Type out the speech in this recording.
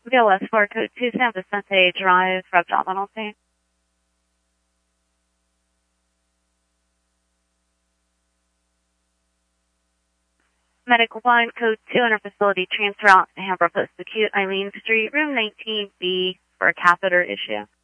BLS for code 2 San Vicente Drive for abdominal pain. Medical line code 2 under facility transfer out to Hambro Post Acute, Eileen Street, room 19B for a catheter issue.